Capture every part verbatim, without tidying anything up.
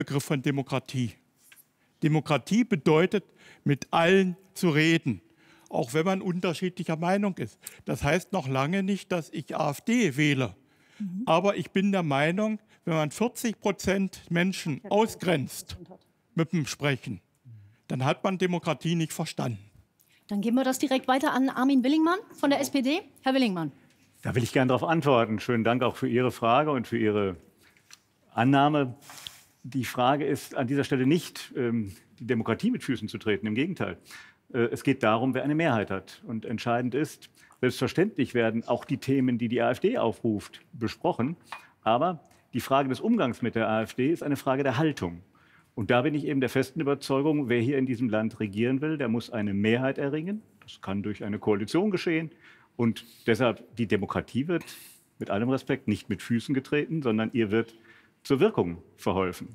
Begriff von Demokratie. Demokratie bedeutet, mit allen zu reden, auch wenn man unterschiedlicher Meinung ist. Das heißt noch lange nicht, dass ich AfD wähle. Mhm. Aber ich bin der Meinung, wenn man vierzig Prozent Menschen ausgrenzt mit dem Sprechen, dann hat man Demokratie nicht verstanden. Dann geben wir das direkt weiter an Armin Willingmann von der S P D. Herr Willingmann. Da will ich gerne darauf antworten. Schönen Dank auch für Ihre Frage und für Ihre Annahme. Die Frage ist an dieser Stelle nicht, ähm, die Demokratie mit Füßen zu treten. Im Gegenteil. Äh, es geht darum, wer eine Mehrheit hat. Und entscheidend ist, selbstverständlich werden auch die Themen, die die AfD aufruft, besprochen. Aber die Frage des Umgangs mit der AfD ist eine Frage der Haltung. Und da bin ich eben der festen Überzeugung, wer hier in diesem Land regieren will, der muss eine Mehrheit erringen. Das kann durch eine Koalition geschehen. Und deshalb, die Demokratie wird mit allem Respekt nicht mit Füßen getreten, sondern ihr wird zur Wirkung verholfen.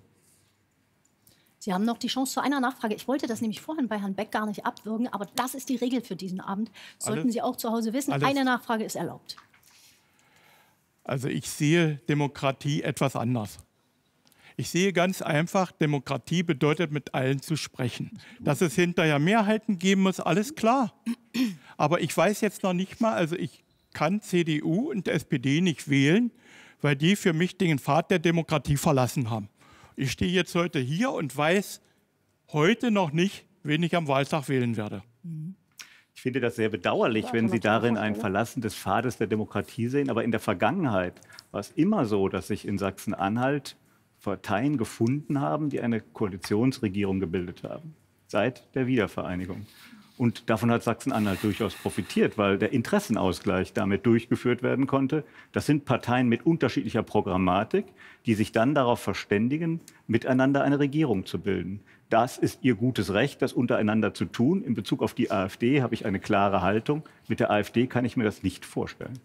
Sie haben noch die Chance zu einer Nachfrage. Ich wollte das nämlich vorhin bei Herrn Beck gar nicht abwürgen, aber das ist die Regel für diesen Abend. Sollten alles, Sie auch zu Hause wissen. Alles. Eine Nachfrage ist erlaubt. Also ich sehe Demokratie etwas anders. Ich sehe ganz einfach, Demokratie bedeutet, mit allen zu sprechen. Dass es hinterher Mehrheiten geben muss, alles klar. Aber ich weiß jetzt noch nicht mal, also ich kann C D U und S P D nicht wählen, weil die für mich den Pfad der Demokratie verlassen haben. Ich stehe jetzt heute hier und weiß heute noch nicht, wen ich am Wahltag wählen werde. Ich finde das sehr bedauerlich, wenn Sie darin ein Verlassen des Pfades der Demokratie sehen. Aber in der Vergangenheit war es immer so, dass sich in Sachsen-Anhalt Parteien gefunden haben, die eine Koalitionsregierung gebildet haben, seit der Wiedervereinigung. Und davon hat Sachsen-Anhalt durchaus profitiert, weil der Interessenausgleich damit durchgeführt werden konnte. Das sind Parteien mit unterschiedlicher Programmatik, die sich dann darauf verständigen, miteinander eine Regierung zu bilden. Das ist ihr gutes Recht, das untereinander zu tun. In Bezug auf die AfD habe ich eine klare Haltung. Mit der AfD kann ich mir das nicht vorstellen.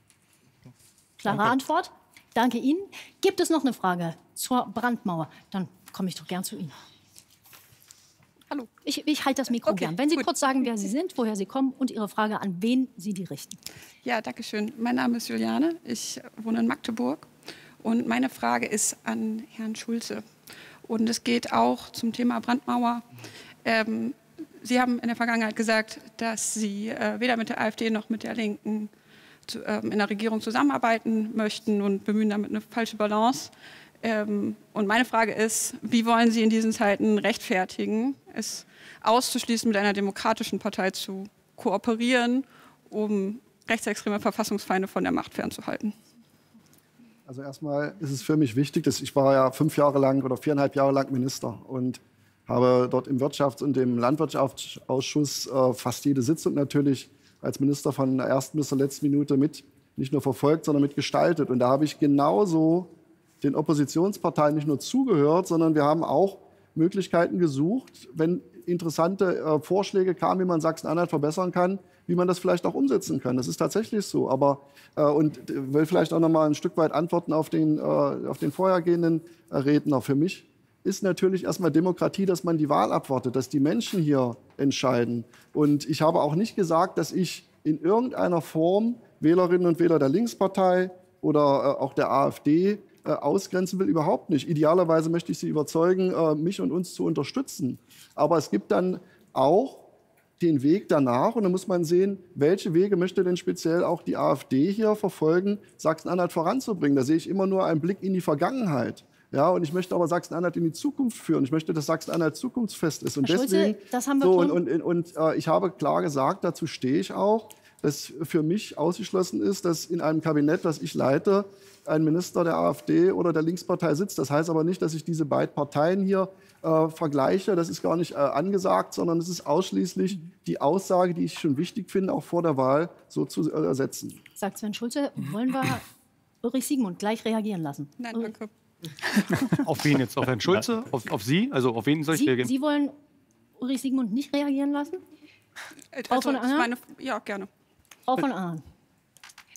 Klare Danke. Antwort. Danke Ihnen. Gibt es noch eine Frage zur Brandmauer? Dann komme ich doch gern zu Ihnen. Hallo. Ich, ich halte das Mikro okay, gern. Wenn Sie gut. kurz sagen, wer Sie sind, woher Sie kommen und Ihre Frage, an wen Sie die richten. Ja, danke schön. Mein Name ist Juliane. Ich wohne in Magdeburg. Und meine Frage ist an Herrn Schulze. Und es geht auch zum Thema Brandmauer. Ähm, Sie haben in der Vergangenheit gesagt, dass Sie äh, weder mit der AfD noch mit der Linken zu, ähm, in der Regierung zusammenarbeiten möchten und bemühen damit eine falsche Balance. Ähm, und meine Frage ist, wie wollen Sie in diesen Zeiten rechtfertigen, es auszuschließen, mit einer demokratischen Partei zu kooperieren, um rechtsextreme Verfassungsfeinde von der Macht fernzuhalten? Also erstmal ist es für mich wichtig, dass ich war ja fünf Jahre lang oder viereinhalb Jahre lang Minister und habe dort im Wirtschafts- und im Landwirtschaftsausschuss äh, fast jede Sitzung natürlich als Minister von der ersten bis zur letzten Minute mit, nicht nur verfolgt, sondern mitgestaltet. Und da habe ich genauso den Oppositionsparteien nicht nur zugehört, sondern wir haben auch Möglichkeiten gesucht, wenn interessante äh, Vorschläge kamen, wie man Sachsen-Anhalt verbessern kann, wie man das vielleicht auch umsetzen kann. Das ist tatsächlich so. Aber äh, und äh, will vielleicht auch noch mal ein Stück weit antworten auf den, äh, auf den vorhergehenden äh, Redner. Für mich ist natürlich erstmal Demokratie, dass man die Wahl abwartet, dass die Menschen hier entscheiden. Und ich habe auch nicht gesagt, dass ich in irgendeiner Form Wählerinnen und Wähler der Linkspartei oder äh, auch der AfD äh, ausgrenzen will. Überhaupt nicht. Idealerweise möchte ich sie überzeugen, äh, mich und uns zu unterstützen. Aber es gibt dann auch den Weg danach. Und da muss man sehen, welche Wege möchte denn speziell auch die AfD hier verfolgen, Sachsen-Anhalt voranzubringen. Da sehe ich immer nur einen Blick in die Vergangenheit. Ja, und ich möchte aber Sachsen-Anhalt in die Zukunft führen. Ich möchte, dass Sachsen-Anhalt zukunftsfest ist. Und Herr deswegen, Schulze, das haben wir so, und, und, und äh, ich habe klar gesagt, dazu stehe ich auch, dass für mich ausgeschlossen ist, dass in einem Kabinett, das ich leite, ein Minister der AfD oder der Linkspartei sitzt. Das heißt aber nicht, dass ich diese beiden Parteien hier äh, vergleiche. Das ist gar nicht äh, angesagt, sondern es ist ausschließlich die Aussage, die ich schon wichtig finde, auch vor der Wahl so zu äh, setzen. Sagt Sven Schulze, wollen wir Ulrich Siegmund gleich reagieren lassen? Nein, danke. Auf wen jetzt? Auf Herrn Schulze? Auf, auf Sie? Also auf wen soll ich Sie, reagieren? Sie wollen Ulrich Siegmund nicht reagieren lassen? Also, Frau von Ahn? meine, ja, gerne. Frau von Ahn.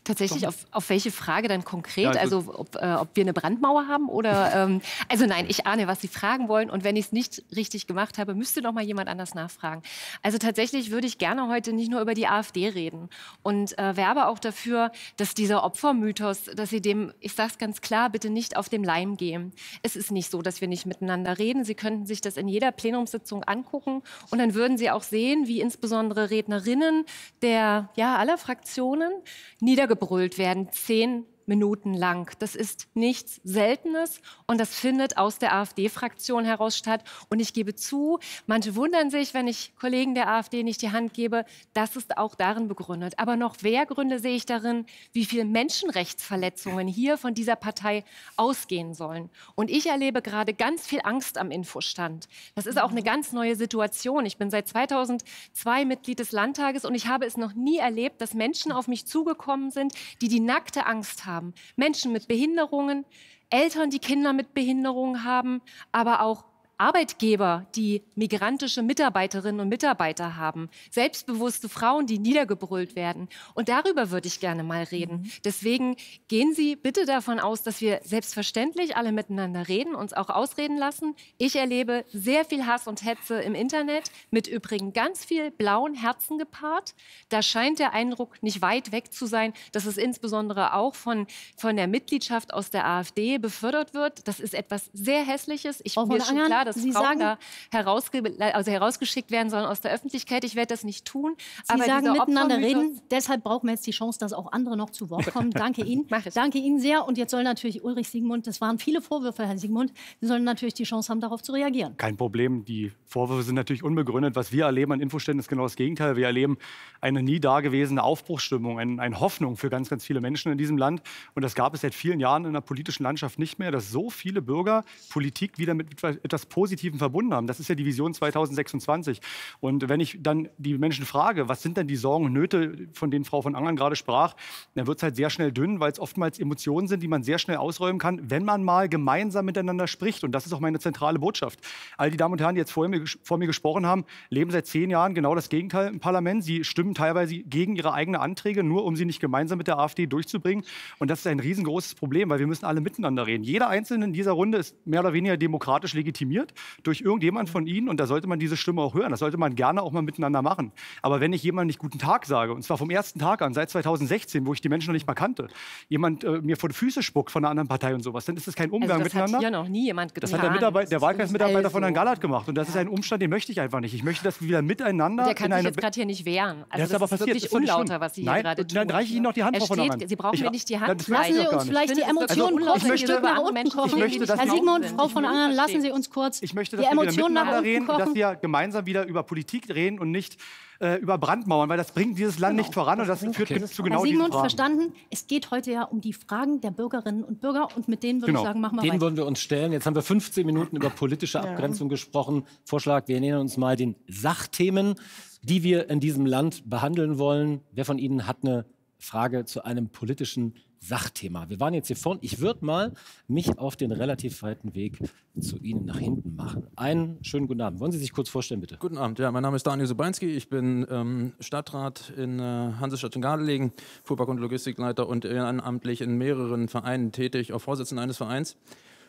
Tatsächlich, auf, auf welche Frage dann konkret? Ja, also, also ob, äh, ob wir eine Brandmauer haben oder... Ähm, also nein, ich ahne, was Sie fragen wollen. Und wenn ich es nicht richtig gemacht habe, müsste noch mal jemand anders nachfragen. Also tatsächlich würde ich gerne heute nicht nur über die AfD reden. Und äh, werbe auch dafür, dass dieser Opfermythos, dass Sie dem, ich sage es ganz klar, bitte nicht auf den Leim gehen. Es ist nicht so, dass wir nicht miteinander reden. Sie könnten sich das in jeder Plenumssitzung angucken. Und dann würden Sie auch sehen, wie insbesondere Rednerinnen der, ja, aller Fraktionen niedergebracht gebrüllt werden, zehn Minuten lang. Das ist nichts Seltenes und das findet aus der AfD-Fraktion heraus statt. Und ich gebe zu, manche wundern sich, wenn ich Kollegen der AfD nicht die Hand gebe. Das ist auch darin begründet. Aber noch mehr Gründe sehe ich darin, wie viele Menschenrechtsverletzungen hier von dieser Partei ausgehen sollen. Und ich erlebe gerade ganz viel Angst am Infostand. Das ist auch eine ganz neue Situation. Ich bin seit zweitausendzwei Mitglied des Landtages und ich habe es noch nie erlebt, dass Menschen auf mich zugekommen sind, die die nackte Angst haben. Menschen mit Behinderungen, Eltern, die Kinder mit Behinderungen haben, aber auch Arbeitgeber, die migrantische Mitarbeiterinnen und Mitarbeiter haben, selbstbewusste Frauen, die niedergebrüllt werden. Und darüber würde ich gerne mal reden. Mhm. Deswegen gehen Sie bitte davon aus, dass wir selbstverständlich alle miteinander reden, uns auch ausreden lassen. Ich erlebe sehr viel Hass und Hetze im Internet, mit übrigens ganz viel blauen Herzen gepaart. Da scheint der Eindruck nicht weit weg zu sein, dass es insbesondere auch von, von der Mitgliedschaft aus der AfD befördert wird. Das ist etwas sehr Hässliches. Ich bin mir schon klar, dass Sie Frauen sagen, da herausge also herausgeschickt werden sollen aus der Öffentlichkeit. Ich werde das nicht tun. Sie aber sagen miteinander reden. Deshalb brauchen wir jetzt die Chance, dass auch andere noch zu Wort kommen. Danke Ihnen. Danke Ihnen sehr. Und jetzt soll natürlich Ulrich Siegmund, das waren viele Vorwürfe, Herr Siegmund, Sie sollen natürlich die Chance haben, darauf zu reagieren. Kein Problem. Die Vorwürfe sind natürlich unbegründet. Was wir erleben an Infoständen ist genau das Gegenteil. Wir erleben eine nie dagewesene Aufbruchsstimmung, eine, eine Hoffnung für ganz, ganz viele Menschen in diesem Land. Und das gab es seit vielen Jahren in der politischen Landschaft nicht mehr, dass so viele Bürger Politik wieder mit etwas Positivem verbunden haben. Das ist ja die Vision zweitausendsechsundzwanzig. Und wenn ich dann die Menschen frage, was sind denn die Sorgen und Nöte, von denen Frau von Angern gerade sprach, dann wird es halt sehr schnell dünn, weil es oftmals Emotionen sind, die man sehr schnell ausräumen kann, wenn man mal gemeinsam miteinander spricht. Und das ist auch meine zentrale Botschaft. All die Damen und Herren, die jetzt vor mir, vor mir gesprochen haben, leben seit zehn Jahren genau das Gegenteil im Parlament. Sie stimmen teilweise gegen ihre eigenen Anträge, nur um sie nicht gemeinsam mit der AfD durchzubringen. Und das ist ein riesengroßes Problem, weil wir müssen alle miteinander reden. Jeder Einzelne in dieser Runde ist mehr oder weniger demokratisch legitimiert durch irgendjemand von Ihnen. Und da sollte man diese Stimme auch hören. Das sollte man gerne auch mal miteinander machen. Aber wenn ich jemandem nicht guten Tag sage, und zwar vom ersten Tag an, seit zweitausendsechzehn, wo ich die Menschen noch nicht mal kannte, jemand äh, mir vor die Füße spuckt von einer anderen Partei und sowas, dann ist das kein Umgang also das miteinander. Das hat hier noch nie jemand getan. Das hat der, Mitarbeit der Wahlkreismitarbeiter also. von Herrn Gallert gemacht. Und das ja. ist ein Umstand, den möchte ich einfach nicht. Ich möchte, dass wir wieder miteinander... Und der kann in sich eine jetzt gerade hier nicht wehren. Also das ist das aber ist passiert. wirklich Das ist unlauter, was Sie hier Nein, gerade tun. Dann reiche ich Ihnen noch die Hand, er Frau von steht, Angern. Sie brauchen ich, mir nicht die Hand Lassen Sie uns vielleicht die Emotionen kurz ein Stück nach unten kochen. Herr Siegmund, Frau von Angern, lassen Sie uns kurz ich möchte, die dass Emotionen wir nach reden, unten kochen. dass wir gemeinsam wieder über Politik reden und nicht äh, über Brandmauern, weil das bringt dieses Land nicht voran und das führt okay. zu genau Herr Siegmund, diesen Fragen. verstanden. Es geht heute ja um die Fragen der Bürgerinnen und Bürger und mit denen würde genau. ich sagen, machen wir Denen weiter. wollen wir uns stellen. Jetzt haben wir fünfzehn Minuten über politische Abgrenzung ja. gesprochen. Vorschlag, wir nähern uns mal den Sachthemen, die wir in diesem Land behandeln wollen. Wer von Ihnen hat eine Frage zu einem politischen Sachthema? Wir waren jetzt hier vorne. Ich würde mal mich auf den relativ weiten Weg zu Ihnen nach hinten machen. Einen schönen guten Abend. Wollen Sie sich kurz vorstellen, bitte? Guten Abend. Ja, mein Name ist Daniel Sobański. Ich bin ähm, Stadtrat in äh, Hansestadt in Gardelegen, Fuhrpark- und Logistikleiter und ehrenamtlich in mehreren Vereinen tätig, auch Vorsitzender eines Vereins.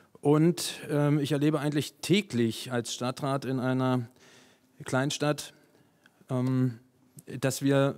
Und ähm, ich erlebe eigentlich täglich als Stadtrat in einer Kleinstadt, ähm, dass wir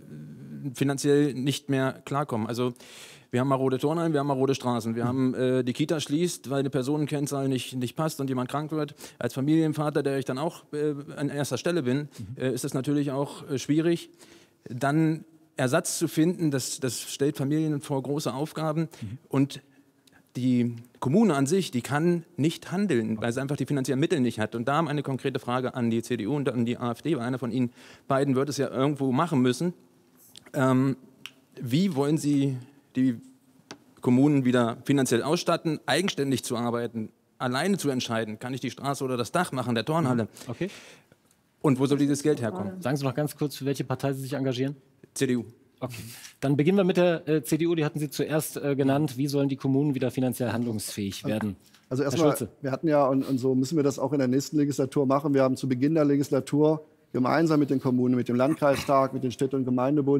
finanziell nicht mehr klarkommen. Also wir haben marode Turnhallen, wir haben marode Straßen. Wir haben äh, die Kita schließt, weil eine Personenkennzahl nicht, nicht passt und jemand krank wird. Als Familienvater, der ich dann auch äh, an erster Stelle bin, äh, ist es natürlich auch äh, schwierig, dann Ersatz zu finden. Das, das stellt Familien vor große Aufgaben. Mhm. Und die Kommune an sich, die kann nicht handeln, weil sie einfach die finanziellen Mittel nicht hat. Und da eine konkrete Frage an die C D U und an die AfD, weil einer von Ihnen beiden wird es ja irgendwo machen müssen. Ähm, wie wollen Sie die Kommunen wieder finanziell ausstatten, eigenständig zu arbeiten, alleine zu entscheiden, kann ich die Straße oder das Dach machen, der Turnhalle? Okay. Und wo soll dieses Geld herkommen? Sagen Sie noch ganz kurz, für welche Partei Sie sich engagieren? C D U. Okay. Dann beginnen wir mit der äh, C D U, die hatten Sie zuerst äh, genannt. Wie sollen die Kommunen wieder finanziell handlungsfähig werden? Also erstmal, wir hatten ja, und, und so müssen wir das auch in der nächsten Legislatur machen, wir haben zu Beginn der Legislatur gemeinsam mit den Kommunen, mit dem Landkreistag, mit dem Städte- und Gemeindebund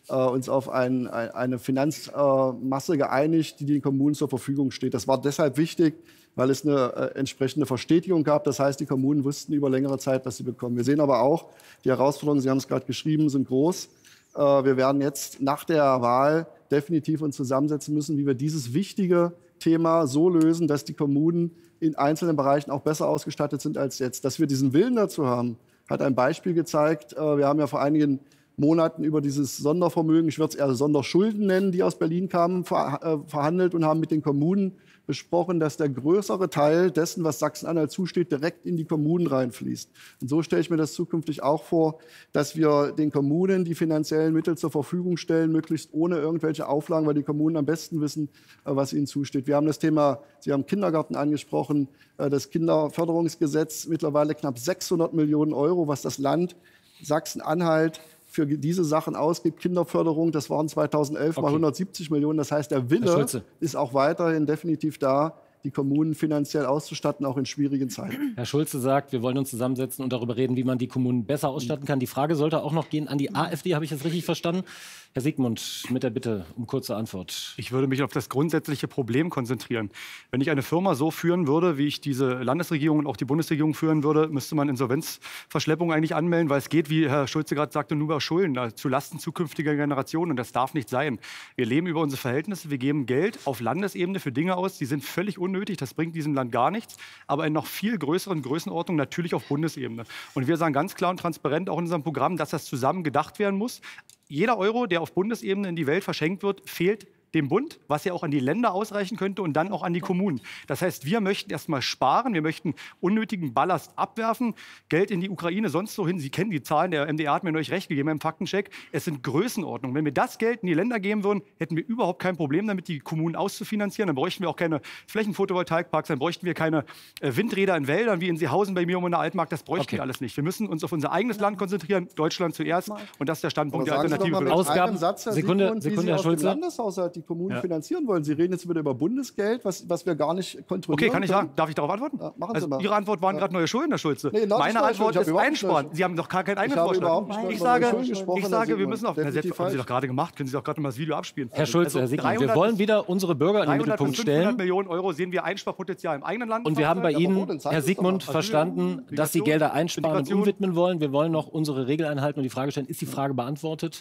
äh, uns auf ein, ein, eine Finanzmasse äh, geeinigt, die den Kommunen zur Verfügung steht. Das war deshalb wichtig, weil es eine äh, entsprechende Verstetigung gab. Das heißt, die Kommunen wussten über längere Zeit, was sie bekommen. Wir sehen aber auch, die Herausforderungen, Sie haben es gerade geschrieben, sind groß. Äh, wir werden jetzt nach der Wahl definitiv uns zusammensetzen müssen, wie wir dieses wichtige Thema so lösen, dass die Kommunen in einzelnen Bereichen auch besser ausgestattet sind als jetzt. Dass wir diesen Willen dazu haben, hat ein Beispiel gezeigt. Wir haben ja vor einigen Monaten über dieses Sondervermögen, ich würde es eher Sonderschulden nennen, die aus Berlin kamen, verhandelt und haben mit den Kommunen besprochen, dass der größere Teil dessen, was Sachsen-Anhalt zusteht, direkt in die Kommunen reinfließt. Und so stelle ich mir das zukünftig auch vor, dass wir den Kommunen die finanziellen Mittel zur Verfügung stellen, möglichst ohne irgendwelche Auflagen, weil die Kommunen am besten wissen, was ihnen zusteht. Wir haben das Thema, Sie haben Kindergarten angesprochen, das Kinderförderungsgesetz, mittlerweile knapp sechshundert Millionen Euro, was das Land Sachsen-Anhalt für diese Sachen ausgibt. Kinderförderung, das waren zweitausendelf okay. mal hundertsiebzig Millionen. Das heißt, der Wille ist auch weiterhin definitiv da, die Kommunen finanziell auszustatten, auch in schwierigen Zeiten. Herr Schulze sagt, wir wollen uns zusammensetzen und darüber reden, wie man die Kommunen besser ausstatten kann. Die Frage sollte auch noch gehen an die AfD, habe ich das richtig verstanden? Herr Siegmund, mit der Bitte um kurze Antwort. Ich würde mich auf das grundsätzliche Problem konzentrieren. Wenn ich eine Firma so führen würde, wie ich diese Landesregierung und auch die Bundesregierung führen würde, müsste man Insolvenzverschleppung eigentlich anmelden, weil es geht, wie Herr Schulze gerade sagte, nur über Schulden, zu Lasten zukünftiger Generationen. Und das darf nicht sein. Wir leben über unsere Verhältnisse, wir geben Geld auf Landesebene für Dinge aus, die sind völlig unnötig, das bringt diesem Land gar nichts, aber in noch viel größeren Größenordnungen natürlich auf Bundesebene. Und wir sagen ganz klar und transparent auch in unserem Programm, dass das zusammen gedacht werden muss. Jeder Euro, der auf Bundesebene in die Welt verschenkt wird, fehlt dem Bund, was ja auch an die Länder ausreichen könnte und dann auch an die Kommunen. Das heißt, wir möchten erstmal sparen, wir möchten unnötigen Ballast abwerfen, Geld in die Ukraine, sonst so hin. Sie kennen die Zahlen, der M D A hat mir neulich recht gegeben im Faktencheck. Es sind Größenordnungen. Wenn wir das Geld in die Länder geben würden, hätten wir überhaupt kein Problem damit, die Kommunen auszufinanzieren. Dann bräuchten wir auch keine Flächenphotovoltaikparks, dann bräuchten wir keine äh, Windräder in Wäldern wie in Seehausen bei mir um in der Altmark. Das bräuchten okay. wir alles nicht. Wir müssen uns auf unser eigenes Land konzentrieren, Deutschland zuerst. Und das ist der Standpunkt der Alternative für Ausgaben. Satz, Sekunde, Sekunde, Sekunde, Herr Schulze. Landeshaushalt die Kommunen ja. finanzieren wollen. Sie reden jetzt wieder über Bundesgeld, was, was wir gar nicht kontrollieren. Okay, kann ich sagen, darf ich darauf antworten? Ja, machen Sie also mal. Ihre Antwort waren ja. gerade neue Schulden, Herr Schulze. Nee, Meine Antwort ist einsparen. Sie haben doch gar keinen eigenen Vorschlag. Ich sage, ich sage wir müssen auf... Haben Sie doch gerade gemacht, können Sie doch gerade mal das Video abspielen. Herr Schulze, Herr Siegmund, wir wollen wieder unsere Bürger in den Mittelpunkt stellen. dreihundert bis fünfhundert Millionen Euro sehen wir Einsparpotenzial im eigenen Land. Und wir haben bei Ihnen, Herr Siegmund, verstanden, dass Sie Gelder einsparen und umwidmen wollen. Wir wollen noch unsere Regeln einhalten und die Frage stellen, ist die Frage beantwortet?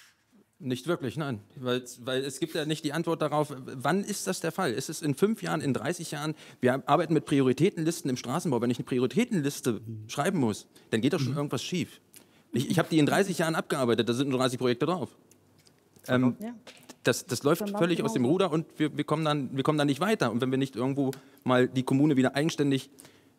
Nicht wirklich, nein. Weil, weil es gibt ja nicht die Antwort darauf, wann ist das der Fall? Ist es in fünf Jahren, in dreißig Jahren? Wir arbeiten mit Prioritätenlisten im Straßenbau. Wenn ich eine Prioritätenliste schreiben muss, dann geht doch schon irgendwas schief. Ich, ich habe die in dreißig Jahren abgearbeitet, da sind nur dreißig Projekte drauf. Ähm, ja. das, das läuft völlig aus dem Ruder und wir, wir, kommen dann, wir kommen dann nicht weiter. Und wenn wir nicht irgendwo mal die Kommune wieder eigenständig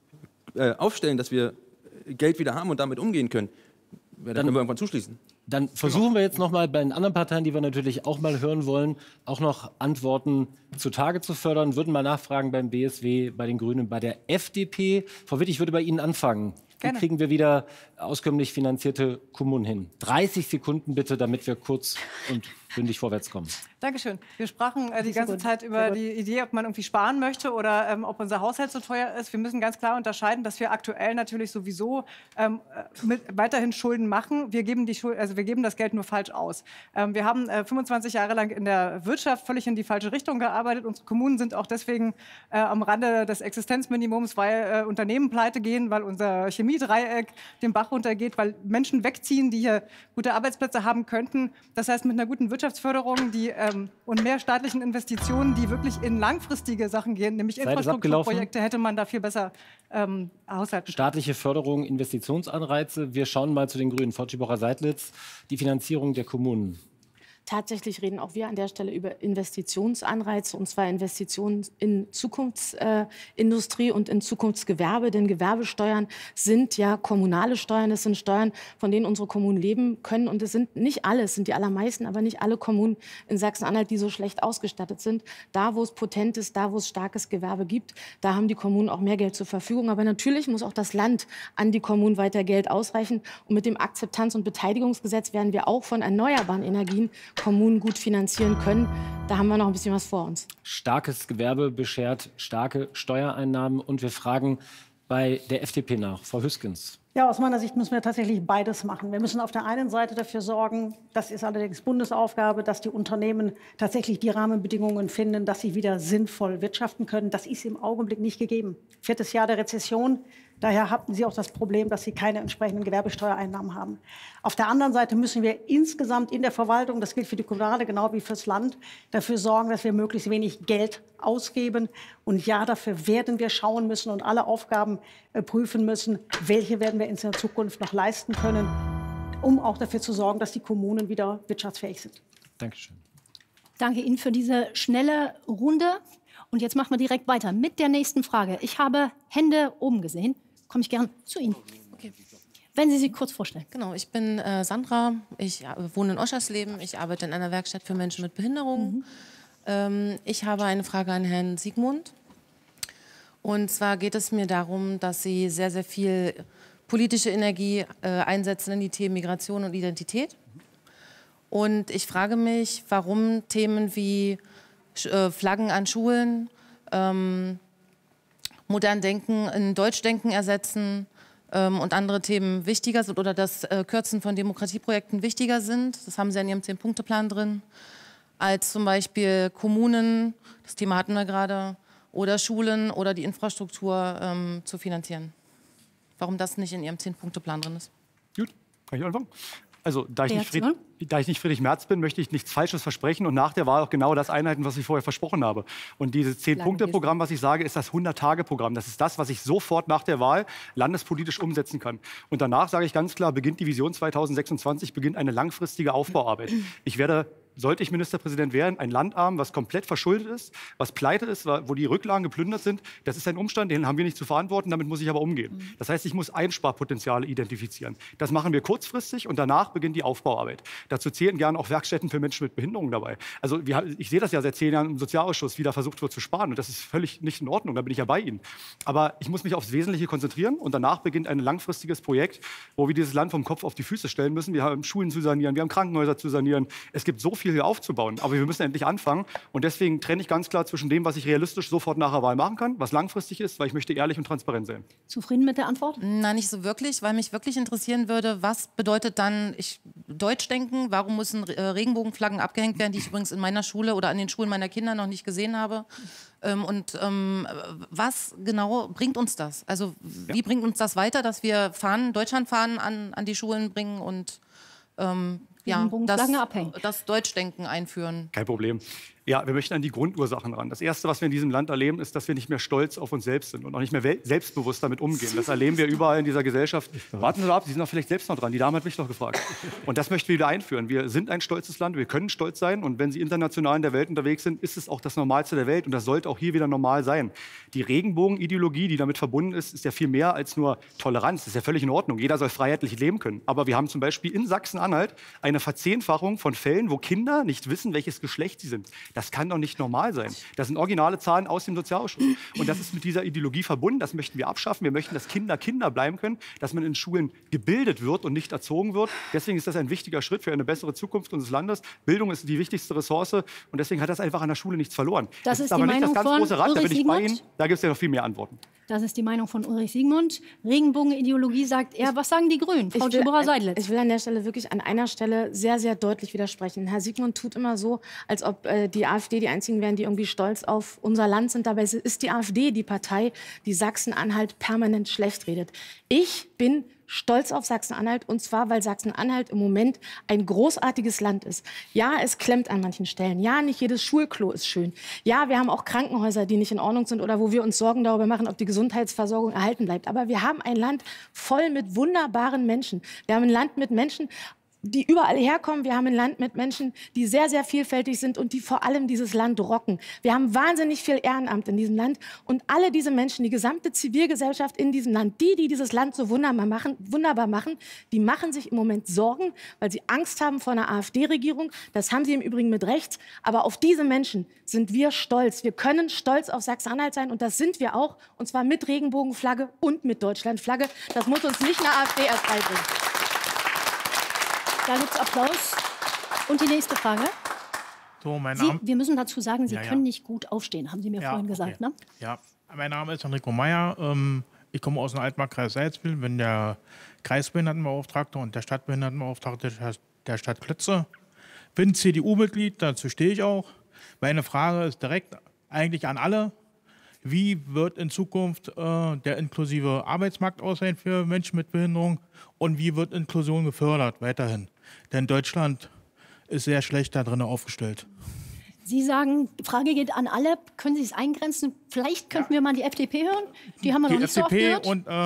äh, aufstellen, dass wir Geld wieder haben und damit umgehen können, dann, dann können wir irgendwann zuschließen. Dann versuchen wir jetzt noch mal bei den anderen Parteien, die wir natürlich auch mal hören wollen, auch noch Antworten zutage zu fördern. Würden mal nachfragen beim B S W, bei den Grünen, bei der F D P. Frau Witt, ich würde bei Ihnen anfangen. Wie kriegen wir wieder auskömmlich finanzierte Kommunen hin? dreißig Sekunden bitte, damit wir kurz und bündig vorwärts kommen. Dankeschön. Wir sprachen äh, die ganze gut. Zeit über die Idee, ob man irgendwie sparen möchte oder ähm, ob unser Haushalt so teuer ist. Wir müssen ganz klar unterscheiden, dass wir aktuell natürlich sowieso ähm, mit, weiterhin Schulden machen. Wir geben, die Schuld, also wir geben das Geld nur falsch aus. Ähm, wir haben äh, fünfundzwanzig Jahre lang in der Wirtschaft völlig in die falsche Richtung gearbeitet. Unsere Kommunen sind auch deswegen äh, am Rande des Existenzminimums, weil äh, Unternehmen pleite gehen, weil unser Chemiedreieck den Bach runtergeht, weil Menschen wegziehen, die hier gute Arbeitsplätze haben könnten. Das heißt, mit einer guten Wirtschaftsförderung die, ähm, und mehr staatlichen Investitionen, die wirklich in langfristige Sachen gehen, nämlich Infrastrukturprojekte, hätte man da viel besser ähm, haushalten. Staatliche Förderung, Investitionsanreize. Wir schauen mal zu den Grünen. Frau Tschibora-Seidlitz, die Finanzierung der Kommunen. Tatsächlich reden auch wir an der Stelle über Investitionsanreize, und zwar Investitionen in Zukunftsindustrie äh, und in Zukunftsgewerbe. Denn Gewerbesteuern sind ja kommunale Steuern. Das sind Steuern, von denen unsere Kommunen leben können. Und es sind nicht alle, es sind die allermeisten, aber nicht alle Kommunen in Sachsen-Anhalt, die so schlecht ausgestattet sind. Da, wo es potent ist, da, wo es starkes Gewerbe gibt, da haben die Kommunen auch mehr Geld zur Verfügung. Aber natürlich muss auch das Land an die Kommunen weiter Geld ausreichen. Und mit dem Akzeptanz- und Beteiligungsgesetz werden wir auch von erneuerbaren Energien Kommunen gut finanzieren können. Da haben wir noch ein bisschen was vor uns. Starkes Gewerbe beschert starke Steuereinnahmen. Und wir fragen bei der F D P nach. Frau Hüskens. Ja, aus meiner Sicht müssen wir tatsächlich beides machen. Wir müssen auf der einen Seite dafür sorgen, das ist allerdings Bundesaufgabe, dass die Unternehmen tatsächlich die Rahmenbedingungen finden, dass sie wieder sinnvoll wirtschaften können. Das ist im Augenblick nicht gegeben. Viertes Jahr der Rezession. Daher hatten Sie auch das Problem, dass Sie keine entsprechenden Gewerbesteuereinnahmen haben. Auf der anderen Seite müssen wir insgesamt in der Verwaltung, das gilt für die Kommunale genau wie fürs Land, dafür sorgen, dass wir möglichst wenig Geld ausgeben. Und ja, dafür werden wir schauen müssen und alle Aufgaben äh, prüfen müssen, welche werden wir in der Zukunft noch leisten können, um auch dafür zu sorgen, dass die Kommunen wieder wirtschaftsfähig sind. Dankeschön. Danke Ihnen für diese schnelle Runde. Und jetzt machen wir direkt weiter mit der nächsten Frage. Ich habe Hände oben gesehen. Komme ich gern zu Ihnen. Okay. Wenn Sie sich kurz vorstellen. Genau, ich bin äh, Sandra, ich äh, wohne in Oschersleben, ich arbeite in einer Werkstatt für Menschen mit Behinderung. Mhm. Ähm, ich habe eine Frage an Herrn Siegmund. Und zwar geht es mir darum, dass Sie sehr, sehr viel politische Energie äh, einsetzen in die Themen Migration und Identität. Und ich frage mich, warum Themen wie äh, Flaggen an Schulen, ähm, modern Denken in Deutschdenken ersetzen ähm, und andere Themen wichtiger sind oder das äh, Kürzen von Demokratieprojekten wichtiger sind. Das haben Sie in Ihrem Zehn-Punkte-Plan drin. Als zum Beispiel Kommunen, das Thema hatten wir gerade, oder Schulen oder die Infrastruktur ähm, zu finanzieren. Warum das nicht in Ihrem Zehn-Punkte-Plan drin ist? Gut, kann ich anfangen? Also, da ich, nicht Fried, da ich nicht Friedrich Merz bin, möchte ich nichts Falsches versprechen und nach der Wahl auch genau das einhalten, was ich vorher versprochen habe. Und dieses Zehn-Punkte-Programm, was ich sage, ist das hundert-Tage-Programm. Das ist das, was ich sofort nach der Wahl landespolitisch umsetzen kann. Und danach sage ich ganz klar, beginnt die Vision zweitausendsechsundzwanzig, beginnt eine langfristige Aufbauarbeit. Ich werde, sollte ich Ministerpräsident werden, ein Land haben, was komplett verschuldet ist, was pleite ist, wo die Rücklagen geplündert sind. Das ist ein Umstand, den haben wir nicht zu verantworten, damit muss ich aber umgehen. Das heißt, ich muss Einsparpotenziale identifizieren. Das machen wir kurzfristig und danach beginnt die Aufbauarbeit. Dazu zählen gerne auch Werkstätten für Menschen mit Behinderung dabei. Also wir, ich sehe das ja seit zehn Jahren im Sozialausschuss, wie da versucht wird zu sparen und das ist völlig nicht in Ordnung, da bin ich ja bei Ihnen. Aber ich muss mich aufs Wesentliche konzentrieren und danach beginnt ein langfristiges Projekt, wo wir dieses Land vom Kopf auf die Füße stellen müssen. Wir haben Schulen zu sanieren, wir haben Krankenhäuser zu sanieren. Es gibt so viel hier aufzubauen, aber wir müssen endlich anfangen und deswegen trenne ich ganz klar zwischen dem, was ich realistisch sofort nach der Wahl machen kann, was langfristig ist, weil ich möchte ehrlich und transparent sein. Zufrieden mit der Antwort? Na, nicht so wirklich, weil mich wirklich interessieren würde, was bedeutet dann ich, Deutschdenken? Warum müssen äh, Regenbogenflaggen abgehängt werden, die ich übrigens in meiner Schule oder an den Schulen meiner Kinder noch nicht gesehen habe? Ähm, und ähm, was genau bringt uns das? Also wie ja. bringt uns das weiter, dass wir Fahnen, Deutschlandfahnen an, an die Schulen bringen und ähm, ja, das, das Deutschdenken einführen? Kein Problem. Ja, wir möchten an die Grundursachen ran. Das Erste, was wir in diesem Land erleben, ist, dass wir nicht mehr stolz auf uns selbst sind und auch nicht mehr selbstbewusst damit umgehen. Das erleben wir überall in dieser Gesellschaft. Warten Sie ab, Sie sind doch vielleicht selbst noch dran. Die Dame hat mich doch gefragt. Und das möchten wir wieder einführen. Wir sind ein stolzes Land, wir können stolz sein. Und wenn Sie international in der Welt unterwegs sind, ist es auch das Normalste der Welt. Und das sollte auch hier wieder normal sein. Die Regenbogenideologie, die damit verbunden ist, ist ja viel mehr als nur Toleranz. Das ist ja völlig in Ordnung. Jeder soll freiheitlich leben können. Aber wir haben zum Beispiel in Sachsen-Anhalt eine Verzehnfachung von Fällen, wo Kinder nicht wissen, welches Geschlecht sie sind. Das kann doch nicht normal sein. Das sind originale Zahlen aus dem Sozialausschuss. Und das ist mit dieser Ideologie verbunden. Das möchten wir abschaffen. Wir möchten, dass Kinder Kinder bleiben können, dass man in Schulen gebildet wird und nicht erzogen wird. Deswegen ist das ein wichtiger Schritt für eine bessere Zukunft unseres Landes. Bildung ist die wichtigste Ressource und deswegen hat das einfach an der Schule nichts verloren. Das, das ist, ist aber die nicht Meinung das ganz von große Rad, da bin ich bei Ihnen. Da gibt es ja noch viel mehr Antworten. Das ist die Meinung von Ulrich Siegmund. Regenbogenideologie sagt er. Was sagen die Grünen? Frau Tschiburah-Seidlitz. Ich will an der Stelle wirklich an einer Stelle sehr, sehr deutlich widersprechen. Herr Siegmund tut immer so, als ob äh, die AfD die einzigen wären, die irgendwie stolz auf unser Land sind. Dabei ist die AfD die Partei, die Sachsen-Anhalt permanent schlecht redet. Ich bin stolz auf Sachsen-Anhalt und zwar, weil Sachsen-Anhalt im Moment ein großartiges Land ist. Ja, es klemmt an manchen Stellen. Ja, nicht jedes Schulklo ist schön. Ja, wir haben auch Krankenhäuser, die nicht in Ordnung sind oder wo wir uns Sorgen darüber machen, ob die Gesundheitsversorgung erhalten bleibt. Aber wir haben ein Land voll mit wunderbaren Menschen. Wir haben ein Land mit Menschen, die überall herkommen. Wir haben ein Land mit Menschen, die sehr, sehr vielfältig sind und die vor allem dieses Land rocken. Wir haben wahnsinnig viel Ehrenamt in diesem Land. Und alle diese Menschen, die gesamte Zivilgesellschaft in diesem Land, die, die dieses Land so wunderbar machen, wunderbar machen, die machen sich im Moment Sorgen, weil sie Angst haben vor einer AfD-Regierung. Das haben sie im Übrigen mit Recht. Aber auf diese Menschen sind wir stolz. Wir können stolz auf Sachsen-Anhalt sein und das sind wir auch. Und zwar mit Regenbogenflagge und mit Deutschlandflagge. Das muss uns nicht eine AfD erst beibringen. Da gibt es Applaus. Und die nächste Frage. So, mein Sie, Name. wir müssen dazu sagen, Sie ja, ja. können nicht gut aufstehen, haben Sie mir ja, vorhin gesagt. Okay. Ne? Ja, mein Name ist Enrico Meyer. Ähm, Ich komme aus dem Altmarkkreis Salzwil, bin der Kreisbehindertenbeauftragte und der Stadtbehindertenbeauftragte der Stadt Klötze. Bin C D U-Mitglied, dazu stehe ich auch. Meine Frage ist direkt eigentlich an alle. Wie wird in Zukunft äh, der inklusive Arbeitsmarkt aussehen für Menschen mit Behinderung und wie wird Inklusion gefördert weiterhin? Denn Deutschland ist sehr schlecht da drin aufgestellt. Sie sagen, die Frage geht an alle. Können Sie es eingrenzen? Vielleicht könnten wir mal die F D P hören. Die haben wir Die noch nicht so oft F D P gehört. und äh,